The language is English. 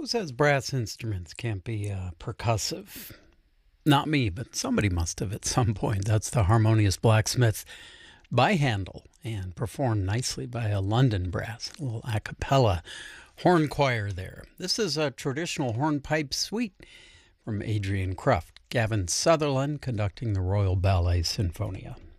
Who says brass instruments can't be percussive? Not me, but somebody must have at some point. That's the Harmonious Blacksmiths by Handel and performed nicely by a London brass, a little a cappella horn choir there. This is a traditional hornpipe suite from Adrian Kruft. Gavin Sutherland conducting the Royal Ballet Sinfonia.